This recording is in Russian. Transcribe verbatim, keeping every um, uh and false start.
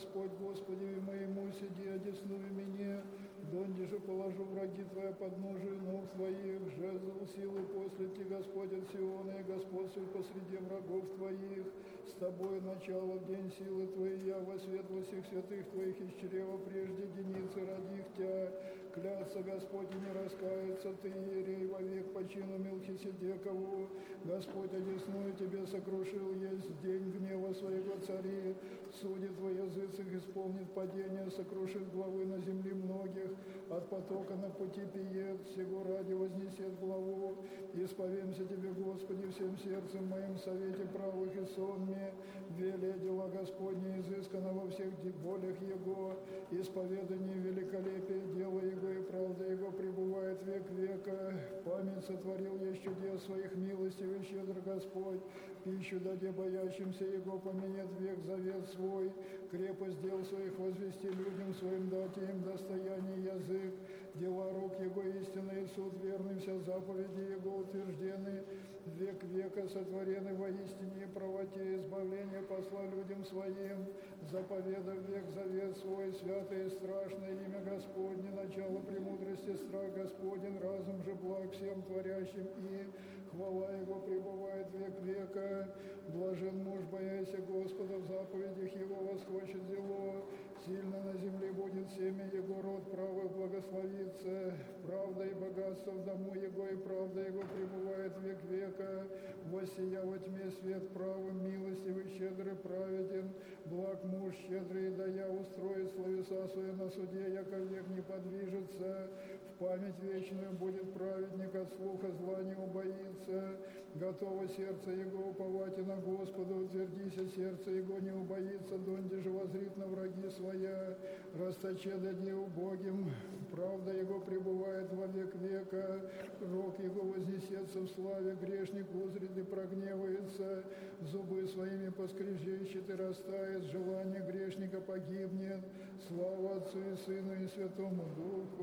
Господь, Господи моему, сиди, одесную меня, донде же положу враги Твоя подножию ног Твоих, жезл силы после Ти, Господь от Сиона, и господствуй посреди врагов Твоих. С Тобой начало в день силы Твоей, я во светло всех святых Твоих из чрева прежде деницы родих Тя. Клятся, Господь, и не раскается Ты, иерей, вовек по чину Мелхиседекову. Господь, одесную Тебе сокрушил есть день гнева Своего цари. Судит во языцах, исполнит падение, сокрушит главы на земле многих. От потока на пути пиет, всего ради вознесет главу. Исповемся Тебе, Господи, всем сердцем моим, совете правых и сонме. Велия дела Господни, изысканно во всех болях Его. Исповедание великолепие дела Его, и правда Его пребывает век века. Память сотворил есть чудес своих милостей, и щедр Господь. Пищу даде боящимся Его, поменет век завет свой. Крепость дел своих возвести людям своим, дать им достояние язык. Дела рук Его истинные, суд верный, вся заповеди Его утверждены. Век века сотворены воистине и правоте, избавление посла людям своим. Заповедав век завет свой, святое и страшное имя Господне, начало премудрости страх Господень, разум же благ всем творящим, и хвала Его пребывает век века. Блажен муж, бояся Господа, в заповедях Его восхочет зело. Сильно на земле будет семя Его, род правых благословится. Правда и богатство в дому Его, и правда Его пребывает век века. Воссия во тьме свет правым, милостивый, щедрый, праведен. Благ муж щедрый, да я устроит словеса свои на суде, яко век не подвижется. В память вечную будет праведник, от слуха зла не убоится. Готово сердце Его уповать и на Господа, утвердися сердце Его не убоится, донде же возрит на враги своя. Расточе даде убогим, правда Его пребывает во век века. Рог Его вознесется в славе, грешник узрит и прогневается. Зубы своими поскрежещет и растает, желание грешника погибнет. Слава Отцу и Сыну и Святому Духу.